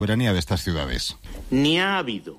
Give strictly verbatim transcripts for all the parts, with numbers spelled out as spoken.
soberanía de estas ciudades. Ni ha habido,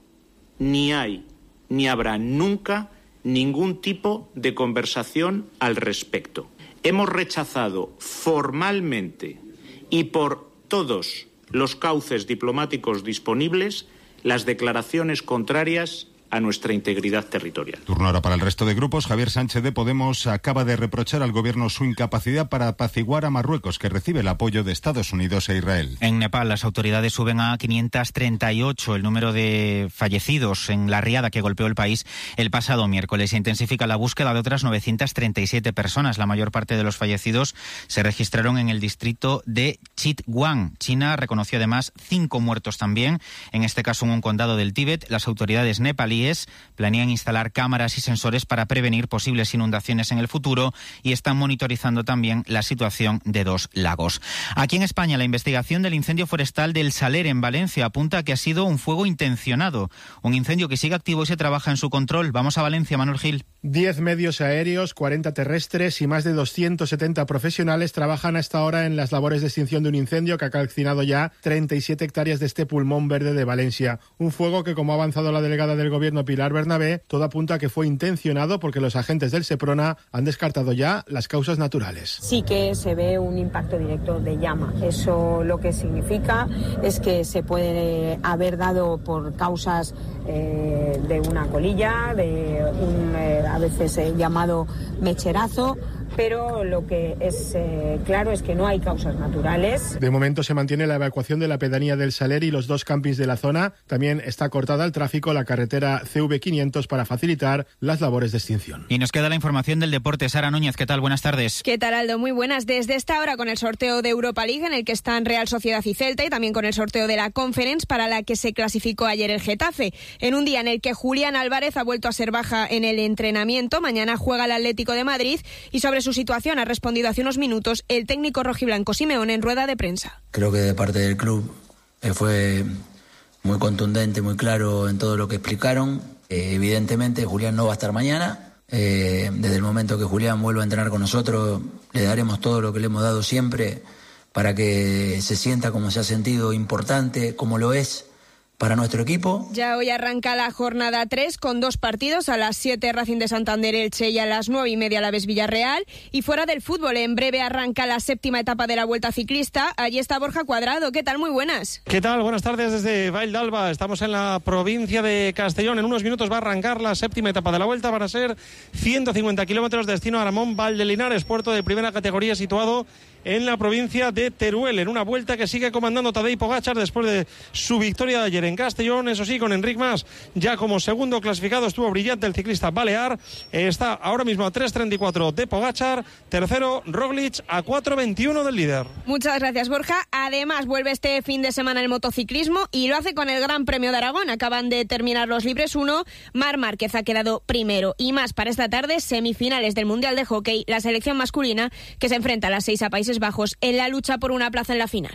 ni hay, ni habrá nunca ningún tipo de conversación al respecto. Hemos rechazado formalmente y por todos los cauces diplomáticos disponibles las declaraciones contrarias a nuestra integridad territorial. Turno ahora para el resto de grupos. Javier Sánchez de Podemos acaba de reprochar al gobierno su incapacidad para apaciguar a Marruecos, que recibe el apoyo de Estados Unidos e Israel. En Nepal, las autoridades suben a quinientos treinta y ocho el número de fallecidos en la riada que golpeó el país el pasado miércoles. Se intensifica la búsqueda de otras novecientas treinta y siete personas. La mayor parte de los fallecidos se registraron en el distrito de Chitwan. China reconoció además cinco muertos también, en este caso en un condado del Tíbet. Las autoridades nepalíes planean instalar cámaras y sensores para prevenir posibles inundaciones en el futuro y están monitorizando también la situación de dos lagos. Aquí en España, la investigación del incendio forestal del Saler en Valencia apunta a que ha sido un fuego intencionado, un incendio que sigue activo y se trabaja en su control. Vamos a Valencia, Manuel Gil. Diez medios aéreos, cuarenta terrestres y más de doscientos setenta profesionales trabajan hasta ahora en las labores de extinción de un incendio que ha calcinado ya treinta y siete hectáreas de este pulmón verde de Valencia. Un fuego que, como ha avanzado la delegada del Gobierno Pilar Bernabé, todo apunta a que fue intencionado porque los agentes del Seprona han descartado ya las causas naturales. Sí que se ve un impacto directo de llama. Eso lo que significa es que se puede haber dado por causas eh, de una colilla, de un eh, a veces eh, llamado mecherazo, pero lo que es eh, claro es que no hay causas naturales. De momento se mantiene la evacuación de la pedanía del Saler y los dos campings de la zona. También está cortada al tráfico la carretera C V quinientos para facilitar las labores de extinción. Y nos queda la información del deporte. Sara Núñez, ¿qué tal? Buenas tardes. ¿Qué tal, Aldo? Muy buenas. Desde esta hora con el sorteo de Europa League, en el que están Real Sociedad y Celta, y también con el sorteo de la Conference, para la que se clasificó ayer el Getafe. En un día en el que Julián Álvarez ha vuelto a ser baja en el entrenamiento. Mañana juega el Atlético de Madrid y sobre su situación ha respondido hace unos minutos el técnico rojiblanco Simeone en rueda de prensa. Creo que de parte del club eh, fue muy contundente, muy claro en todo lo que explicaron. Eh, evidentemente Julián no va a estar mañana. Eh, desde el momento que Julián vuelva a entrenar con nosotros, le daremos todo lo que le hemos dado siempre para que se sienta como se ha sentido, importante, como lo es para nuestro equipo. Ya hoy arranca la jornada tres con dos partidos, a las siete Racing de Santander Elche y a las nueve y media Alavés Villarreal. Y fuera del fútbol, en breve arranca la séptima etapa de la Vuelta Ciclista. Allí está Borja Cuadrado. ¿Qué tal? Muy buenas. ¿Qué tal? Buenas tardes desde Vall d'Alba. Estamos en la provincia de Castellón. En unos minutos va a arrancar la séptima etapa de la Vuelta. Van a ser ciento cincuenta kilómetros, destino a Aramón, Valdelinares, puerto de primera categoría situado en la provincia de Teruel, en una vuelta que sigue comandando Tadej Pogačar después de su victoria de ayer en Castellón. Eso sí, con Enric Mas ya como segundo clasificado. Estuvo brillante el ciclista balear. Está ahora mismo a tres treinta y cuatro de Pogačar. Tercero, Roglic, a cuatro veintiuno del líder. Muchas gracias, Borja. Además, vuelve este fin de semana el motociclismo y lo hace con el Gran Premio de Aragón. Acaban de terminar los Libres uno. Marc Márquez ha quedado primero. Y más para esta tarde, semifinales del Mundial de Hockey, la selección masculina que se enfrenta a las seis a Países Bajos en la lucha por una plaza en la final.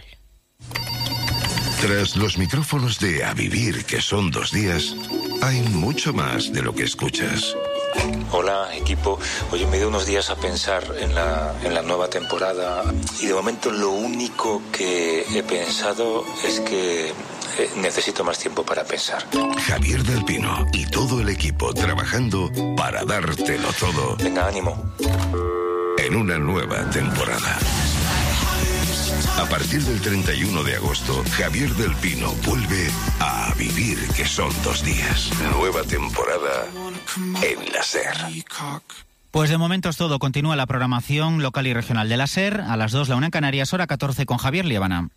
Tras los micrófonos de A Vivir, que son dos días, hay mucho más de lo que escuchas. Hola, equipo. Oye, me dio unos días a pensar en la, en la nueva temporada y de momento lo único que he pensado es que eh, necesito más tiempo para pensar. Javier del Pino y todo el equipo trabajando para dártelo todo. Venga, ánimo. En una nueva temporada. A partir del treinta y uno de agosto, Javier del Pino vuelve a Vivir, que son dos días. Nueva temporada en la SER. Pues de momento es todo. Continúa la programación local y regional de la SER. A las dos, la una en Canarias, hora catorce, con Javier Liébana.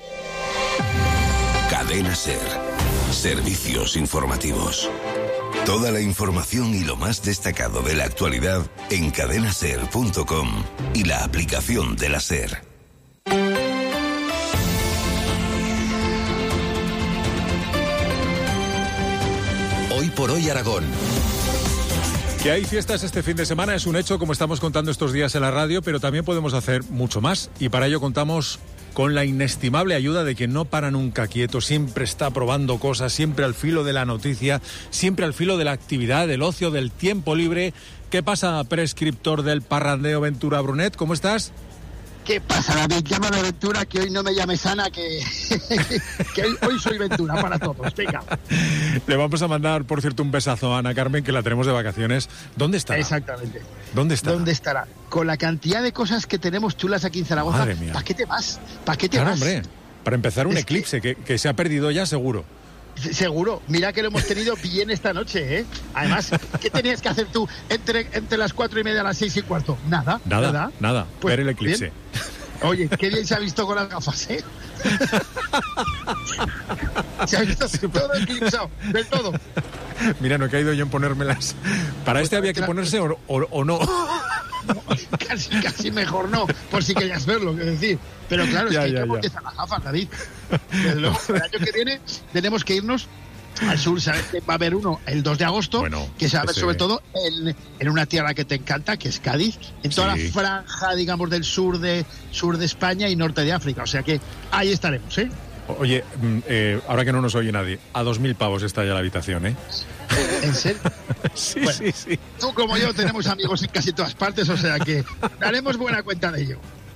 Cadena SER. Servicios informativos. Toda la información y lo más destacado de la actualidad en cadena ser punto com y la aplicación de la SER. Hoy por hoy Aragón. Que hay fiestas este fin de semana es un hecho, como estamos contando estos días en la radio, pero también podemos hacer mucho más y para ello contamos con la inestimable ayuda de quien no para nunca quieto, siempre está probando cosas, siempre al filo de la noticia, siempre al filo de la actividad, del ocio, del tiempo libre. ¿Qué pasa, prescriptor del parrandeo, Ventura Brunet? ¿Cómo estás? ¿Qué pasa, David? Llámame Ventura, que hoy no me llames Ana, que, que hoy, hoy soy Ventura para todos. Venga. Le vamos a mandar, por cierto, un besazo a Ana Carmen, que la tenemos de vacaciones. ¿Dónde estará? Exactamente. ¿Dónde estará? ¿Dónde estará? Con la cantidad de cosas que tenemos chulas aquí en Zaragoza, ¿para qué te vas? ¿Para qué te claro, vas? Hombre, para empezar un es eclipse que... Que, que se ha perdido ya, seguro. Seguro, mira que lo hemos tenido bien esta noche, ¿eh? Además, ¿qué tenías que hacer tú entre, entre las cuatro y media a las seis y cuarto? Nada, nada, nada, nada. Pues, ver el eclipse. Bien. Oye, qué bien se ha visto con las gafas, ¿eh? Se ha visto todo eclipsado, del todo. Mira, no he caído yo en ponérmelas. Para pues este había que ponerse o, o, o no. No, casi, casi mejor no, por si querías verlo, quiero decir. Pero claro, es ya, que hay ya, que amortizar las gafas, David. Luego, el año que viene tenemos que irnos al sur, ¿sabes? Va a haber uno el dos de agosto, bueno, que se va a ver ese... sobre todo en, en una tierra que te encanta, que es Cádiz, en toda sí. la franja, digamos, del sur de sur de España y norte de África. O sea que ahí estaremos, ¿eh? Oye, eh, ahora que no nos oye nadie, a dos mil pavos está ya la habitación, ¿eh? ¿En serio? Sí, bueno, sí, sí. Tú como yo tenemos amigos en casi todas partes, o sea que daremos buena cuenta de ello.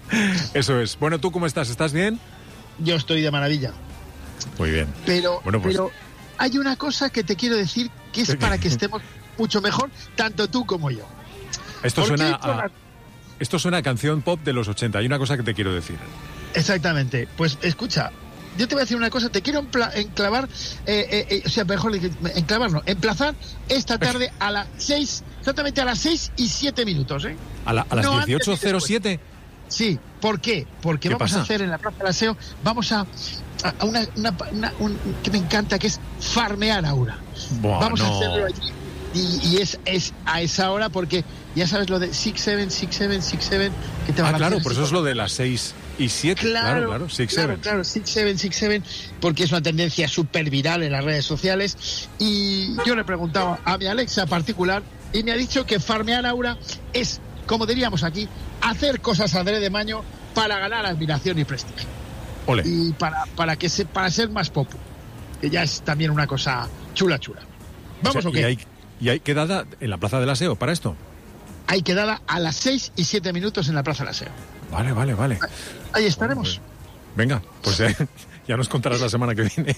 Eso es. Bueno, ¿tú cómo estás? ¿Estás bien? Yo estoy de maravilla. Muy bien. Pero, bueno, pues... pero hay una cosa que te quiero decir que es para que estemos mucho mejor, tanto tú como yo. Esto suena a, la... esto suena a canción pop de los ochenta. Hay una cosa que te quiero decir. Exactamente. Pues escucha, yo te voy a decir una cosa. Te quiero enclavar, eh, eh, eh, o sea, mejor enclavar, no, emplazar esta tarde a las seis, exactamente a las seis y siete minutos, ¿eh? ¿A, la, a las no, dieciocho cero siete? Sí, ¿por qué? Porque vamos pasa? a hacer en la Plaza del Aseo, vamos a, a una, una, una un, que me encanta, que es farmear Aura. Buah, vamos no. a hacerlo allí. Y, y es, es a esa hora porque ya sabes lo de seis siete, seis siete, seis siete, que te ah, van a claro, hacer por eso es lo de las seis y siete. Claro, claro, claro, seis siete. Claro, claro, seis siete, seis siete, porque es una tendencia súper viral en las redes sociales. Y yo le he preguntado a mi Alexa particular y me ha dicho que farmear Aura es, como diríamos aquí, hacer cosas adrede maño para ganar admiración y prestigio. Ole. Y para, para, que se, para ser más popu, que ya es también una cosa chula, chula. ¿Vamos o, sea, o qué? ¿Y hay, y hay quedada en la Plaza del Aseo para esto? Hay quedada a las seis y siete minutos en la Plaza del Aseo. Vale, vale, vale. Ahí estaremos. Bueno, pues, venga, pues eh, ya nos contarás la semana que viene.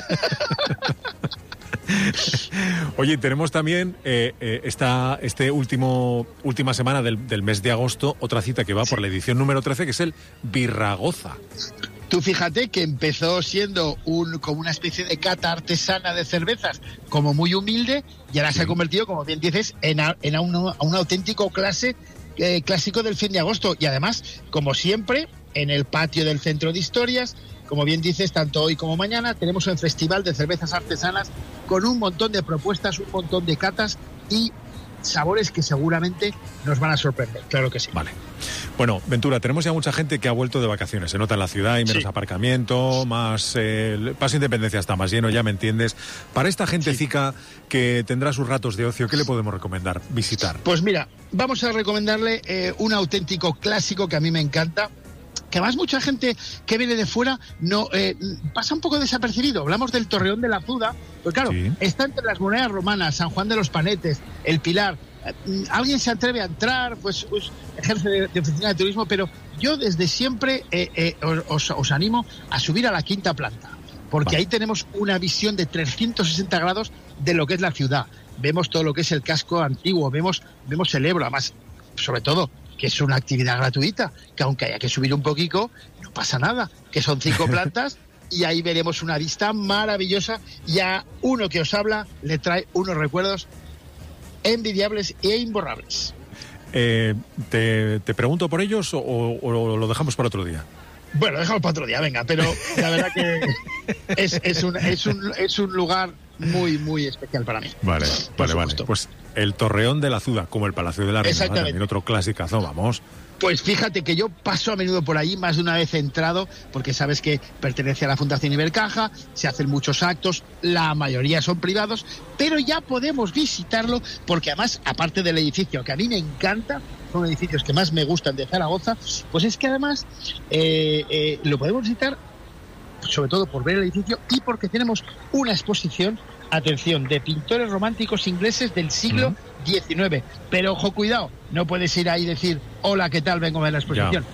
Oye, tenemos también eh, eh, esta este último última semana del, del mes de agosto otra cita que va por la edición número trece, que es el Birragoza. Tú fíjate que empezó siendo un como una especie de cata artesana de cervezas, como muy humilde, y ahora sí. se ha convertido, como bien dices, en, a, en a un, a un auténtico clase, eh, clásico del fin de agosto. Y además, como siempre, en el patio del Centro de Historias, como bien dices, tanto hoy como mañana, tenemos un festival de cervezas artesanas con un montón de propuestas, un montón de catas y sabores que seguramente nos van a sorprender, claro que sí. Vale. Bueno, Ventura, tenemos ya mucha gente que ha vuelto de vacaciones. Se nota en la ciudad, hay menos sí. aparcamiento, más eh, el Paso Independencia está más lleno, ya me entiendes. Para esta gentecica sí. que tendrá sus ratos de ocio, ¿qué le podemos recomendar visitar? Pues mira, vamos a recomendarle eh, un auténtico clásico que a mí me encanta, que además mucha gente que viene de fuera no eh, pasa un poco desapercibido. Hablamos del Torreón de la Azuda, pues claro, sí. está entre las murallas romanas, San Juan de los Panetes, el Pilar. Alguien se atreve a entrar, pues, pues ejerce de, de oficina de turismo, pero yo desde siempre eh, eh, os, os animo a subir a la quinta planta, porque vale. ahí tenemos una visión de trescientos sesenta grados de lo que es la ciudad. Vemos todo lo que es el casco antiguo, vemos, vemos el Ebro, además, sobre todo, que es una actividad gratuita, que aunque haya que subir un poquito, no pasa nada, que son cinco plantas y ahí veremos una vista maravillosa, y a uno que os habla le trae unos recuerdos envidiables e imborrables. Eh, te, ¿Te pregunto por ellos o, o lo dejamos para otro día? Bueno, lo dejamos para otro día, venga, pero la verdad que es, es, un, es, un, es un lugar muy, muy especial para mí. Vale, vale, vale. Pues el Torreón de la Azuda, como el Palacio de la Reina, ¿vale? También otro clasicazo, vamos. Pues fíjate que yo paso a menudo por ahí, más de una vez he entrado, porque sabes que pertenece a la Fundación Ibercaja, se hacen muchos actos, la mayoría son privados, pero ya podemos visitarlo, porque además, aparte del edificio, que a mí me encanta, son edificios que más me gustan de Zaragoza, pues es que además eh, eh, lo podemos visitar sobre todo por ver el edificio y porque tenemos una exposición, atención, de pintores románticos ingleses del siglo diecinueve. Pero ojo, cuidado, no puedes ir ahí y decir, hola, ¿qué tal? Vengo a ver la exposición. Ya.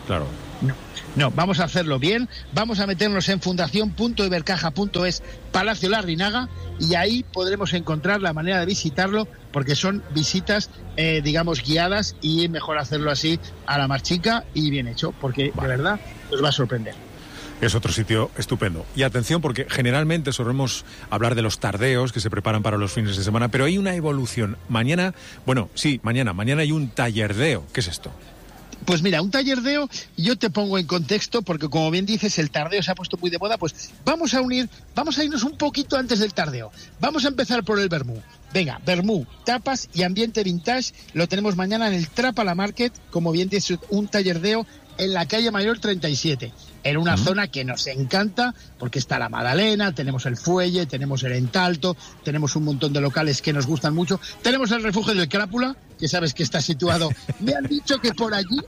Claro. No, no, vamos a hacerlo bien, vamos a meternos en fundación punto ibercaja punto es Palacio Larrinaga y ahí podremos encontrar la manera de visitarlo porque son visitas, eh, digamos, guiadas y mejor hacerlo así a la marchica y bien hecho, porque vale. de verdad os va a sorprender. Es otro sitio estupendo. Y atención, porque generalmente solemos hablar de los tardeos que se preparan para los fines de semana, pero hay una evolución. Mañana, bueno, sí, mañana, mañana hay un tallerdeo. ¿Qué es esto? Pues mira, un tallerdeo, yo te pongo en contexto, porque como bien dices, el tardeo se ha puesto muy de moda, pues vamos a unir, vamos a irnos un poquito antes del tardeo. Vamos a empezar por el vermú. Venga, vermú, tapas y ambiente vintage, lo tenemos mañana en el Trapala Market, como bien dices, un tallerdeo en la calle Mayor treinta y siete, en una uh-huh. zona que nos encanta, porque está la Madalena, tenemos el Fuelle, tenemos el Entalto, tenemos un montón de locales que nos gustan mucho, tenemos el refugio del Crápula, que sabes que está situado, me han dicho que por allí,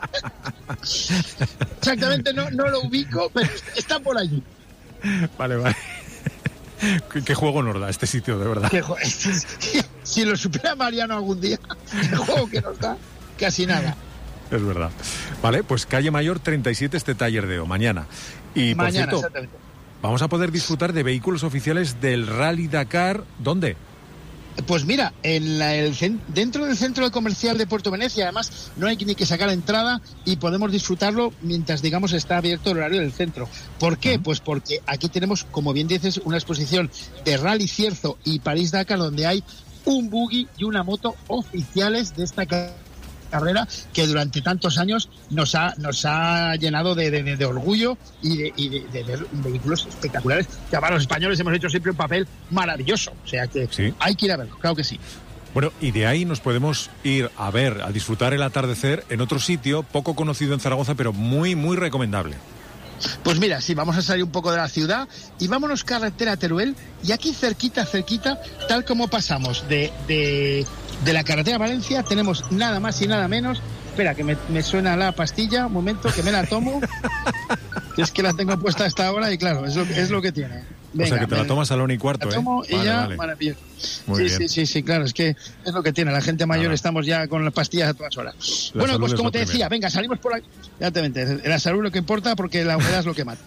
exactamente no, no lo ubico, pero está por allí. Vale, vale. ¿Qué, qué juego nos da este sitio, de verdad? Si lo supiera Mariano algún día, el juego que nos da, casi nada. Es verdad. Vale, pues calle Mayor treinta y siete, este tallerdeo, mañana. Y mañana, por cierto, vamos a poder disfrutar de vehículos oficiales del Rally Dakar. ¿Dónde? Pues mira, en la, el, dentro del centro comercial de Puerto Venecia, además no hay ni que sacar entrada y podemos disfrutarlo mientras, digamos, está abierto el horario del centro. ¿Por qué? Uh-huh. Pues porque aquí tenemos, como bien dices, una exposición de Rally Cierzo y París-Dakar donde hay un buggy y una moto oficiales de esta carrera que durante tantos años nos ha nos ha llenado de, de, de orgullo y de, y de, de, de vehículos espectaculares que para los españoles hemos hecho siempre un papel maravilloso, o sea que sí. Hay que ir a verlo, claro que sí. Bueno, y de ahí nos podemos ir a ver, a disfrutar el atardecer en otro sitio poco conocido en Zaragoza, pero muy, muy recomendable. Pues mira, sí, vamos a salir un poco de la ciudad y vámonos carretera a Teruel y aquí cerquita, cerquita, tal como pasamos de, de, de la carretera a Valencia, tenemos nada más y nada menos. Espera, que me, me suena la pastilla, un momento, que me la tomo. Es que la tengo puesta a esta hora y claro, es lo, es lo que tiene. Venga, o sea, que te me, la tomas a la una y cuarto, la tomo ¿eh? y Vale, ya, vale. maravilloso. Muy sí, bien. sí, sí, sí, claro, es que es lo que tiene. La gente mayor Nada. Estamos ya con las pastillas a todas horas. La bueno, pues como te primero. decía, venga, salimos por aquí. Exactamente, la salud es lo que importa porque la humedad es lo que mata.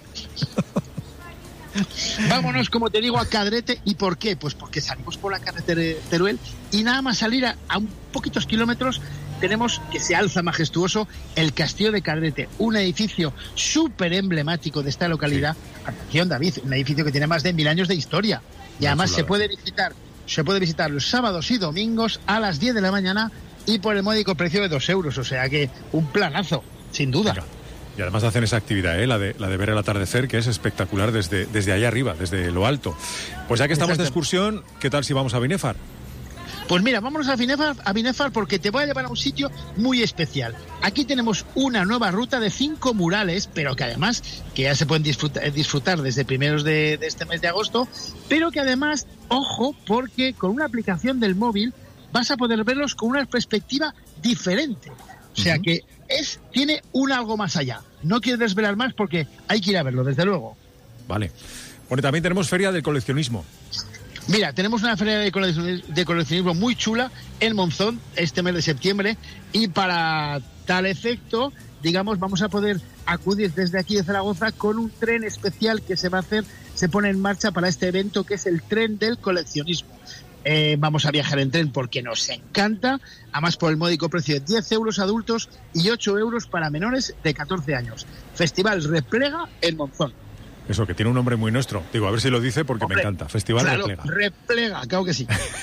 Vámonos, como te digo, a Cadrete. ¿Y por qué? Pues porque salimos por la carretera de Teruel y nada más salir a, a un poquitos kilómetros tenemos que se alza majestuoso el Castillo de Cadrete, un edificio súper emblemático de esta localidad. Sí. Atención, David, un edificio que tiene más de mil años de historia y Una además chulada. se puede visitar se puede visitar los sábados y domingos a las diez de la mañana y por el módico precio de dos euros, o sea que un planazo, sin duda. Venga. Y además hacen esa actividad, ¿eh? la, de, la de ver el atardecer, que es espectacular desde, desde allá arriba, desde lo alto. Pues ya que estamos de excursión, ¿qué tal si vamos a Binefar? Pues mira, vámonos a Binefar, a Binefar porque te voy a llevar a un sitio muy especial. Aquí tenemos una nueva ruta de cinco murales, pero que además, que ya se pueden disfrutar, disfrutar desde primeros de, de este mes de agosto, pero que además, ojo, porque con una aplicación del móvil vas a poder verlos con una perspectiva diferente. O sea uh-huh. que es tiene un algo más allá. No quiero desvelar más porque hay que ir a verlo, desde luego. Vale. Bueno, también tenemos Feria del Coleccionismo. Mira, tenemos una feria de coleccionismo, de coleccionismo muy chula en Monzón este mes de septiembre y para tal efecto, digamos, vamos a poder acudir desde aquí de Zaragoza con un tren especial que se va a hacer, se pone en marcha para este evento que es el tren del coleccionismo. Eh, vamos a viajar en tren porque nos encanta, además por el módico precio de diez euros adultos y ocho euros para menores de catorce años. Festival Replega en Monzón. Eso, que tiene un nombre muy nuestro. Digo, a ver si lo dice porque Hombre, me encanta. Festival claro, Replega. Replega, claro que sí.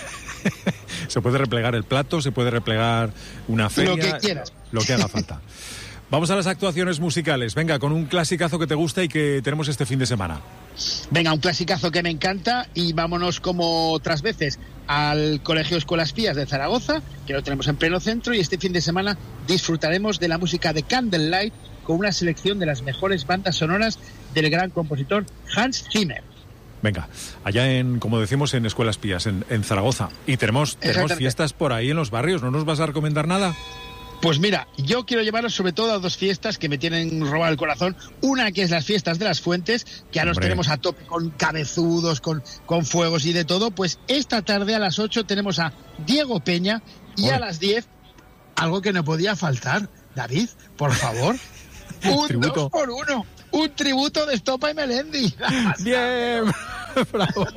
Se puede replegar el plato, se puede replegar una feria. Lo que quieras. Lo que haga falta. Vamos a las actuaciones musicales. Venga, con un clasicazo que te gusta y que tenemos este fin de semana. Venga, un clasicazo que me encanta y vámonos como otras veces al Colegio Escuelas Pías de Zaragoza, que lo tenemos en pleno centro, y este fin de semana disfrutaremos de la música de Candlelight con una selección de las mejores bandas sonoras del gran compositor Hans Zimmer. Venga, allá en, como decimos, en Escuelas Pías, en, en Zaragoza. Y tenemos, tenemos fiestas por ahí en los barrios. ¿No nos vas a recomendar nada? Pues mira, yo quiero llevaros sobre todo a dos fiestas que me tienen robado el corazón. Una que es las fiestas de las Fuentes, que ahora nos tenemos a tope con cabezudos, con, con fuegos y de todo. Pues esta tarde a las ocho tenemos a Diego Peña y Oye. a las diez, algo que no podía faltar. David, por favor. Un tributo. dos por uno. Un tributo de Estopa y Melendi. Bien. Bravo.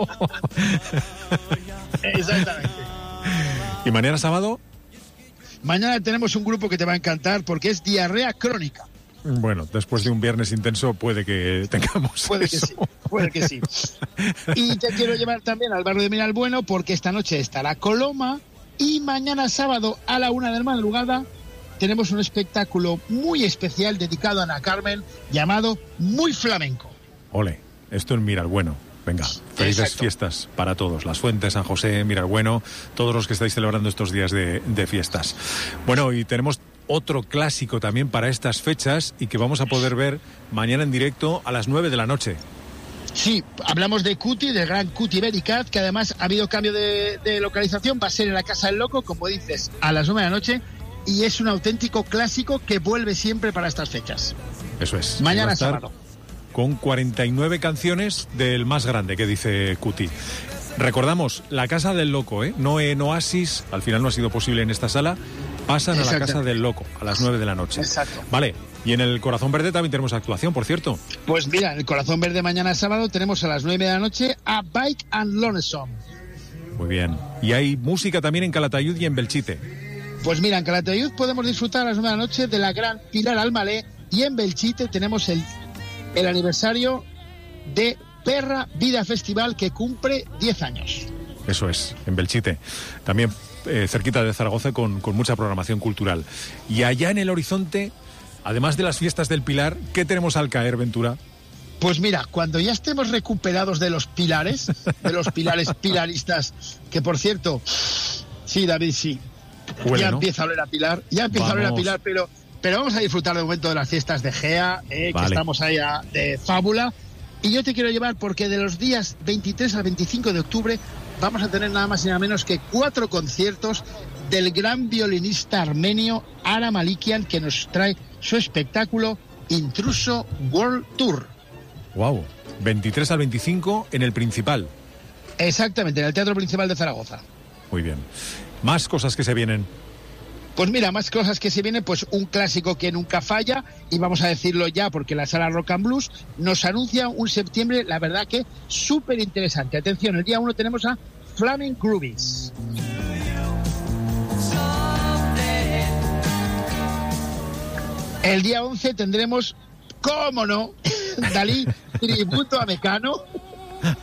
Exactamente. ¿Y mañana sábado? Mañana tenemos un grupo que te va a encantar porque es Diarrea Crónica. Bueno, después de un viernes intenso puede que tengamos Puede eso. que sí, puede que sí. Y te quiero llevar también al barrio de Miralbueno porque esta noche estará Coloma y mañana sábado a la una de la madrugada tenemos un espectáculo muy especial dedicado a Ana Carmen llamado Muy Flamenco. Ole, esto en Miralbueno. Venga, felices Exacto. fiestas para todos. Las Fuentes, San José, Miralbueno, todos los que estáis celebrando estos días de, de fiestas. Bueno, y tenemos otro clásico también para estas fechas y que vamos a poder ver mañana en directo a las nueve de la noche. Sí, hablamos de Cuti, del gran Cuti Bericat, que además ha habido cambio de, de localización, va a ser en la Casa del Loco, como dices, a las nueve de la noche, y es un auténtico clásico que vuelve siempre para estas fechas. Eso es. Mañana sábado. Con cuarenta y nueve canciones del más grande, que dice Cuti. Recordamos, la Casa del Loco, ¿eh? No en Oasis, al final no ha sido posible en esta sala, pasan a la Casa del Loco a las nueve de la noche. Exacto. Vale, y en el Corazón Verde también tenemos actuación, por cierto. Pues mira, en el Corazón Verde mañana sábado tenemos a las nueve de la noche a Bike and Lonesome. Muy bien. Y hay música también en Calatayud y en Belchite. Pues mira, en Calatayud podemos disfrutar a las nueve de la noche de la gran Pilar Almalé y en Belchite tenemos el, el aniversario de Perra Vida Festival que cumple diez años. Eso es, en Belchite. También eh, cerquita de Zaragoza con, con mucha programación cultural. Y allá en el horizonte, además de las fiestas del Pilar, ¿qué tenemos al caer, Ventura? Pues mira, cuando ya estemos recuperados de los pilares, de los pilares pilaristas, que por cierto, sí, David, sí, Huele, ya ¿no? empieza a oler a Pilar, ya empieza vamos. a oler a Pilar, pero, pero vamos a disfrutar de momento de las fiestas de Gea, eh, vale. que estamos ahí a, de Fábula. Y yo te quiero llevar porque de los días veintitrés al veinticinco de octubre vamos a tener nada más y nada menos que cuatro conciertos del gran violinista armenio Ara Malikian, que nos trae su espectáculo Intruso World Tour. Wow, veintitrés al veinticinco en el Principal. Exactamente, en el Teatro Principal de Zaragoza. Muy bien. Más cosas que se vienen. Pues mira, más cosas que se vienen, pues un clásico que nunca falla, y vamos a decirlo ya porque la sala Rock and Blues nos anuncia un septiembre, la verdad que súper interesante. Atención, el día uno tenemos a Flaming Groovies. El día once tendremos, cómo no, Dalí, tributo a Mecano.